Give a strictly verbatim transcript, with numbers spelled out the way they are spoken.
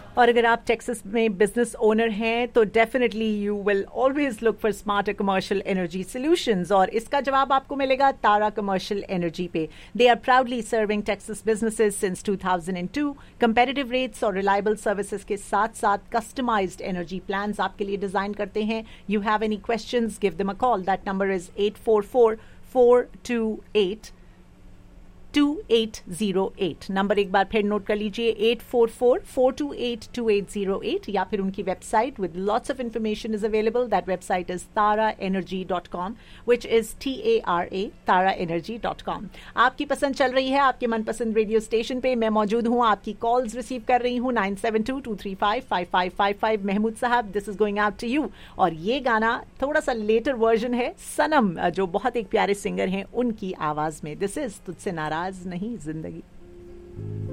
और अगर आप टेक्सास में बिजनेस ओनर हैं तो definitely you will always look for smarter commercial energy solutions, और इसका जवाब आपको मिलेगा तारा कमर्शियल एनर्जी पे। They are proudly serving Texas businesses since two thousand to. Competitive rates और रिलायबल सर्विसेज के साथ साथ कस्टमाइज्ड एनर्जी प्लान्स आपके लिए डिजाइन करते हैं। You have any questions, give them a call. That number is eight four four four to eight to eight zero eight. Number एक बार फिर नोट कर लीजिए, eight four four four to eight to eight zero eight, या फिर उनकी website with lots of information is available. That website is Tara energy dot com, which is T A R A Tara energy dot com. आपकी पसंद चल रही है आपके मनपसंद रेडियो स्टेशन पे, मैं मौजूद हूँ, आपकी कॉल्स रिसीव कर रही हूँ nine seven to to three five five five five five. Mahmood साहब, this is going out to you. और ये गाना थोड़ा सा लेटर वर्जन है, सनम जो बहुत एक प्यारे सिंगर हैं उनकी आवाज में। दिस इज तुझसे नाराज नहीं जिंदगी।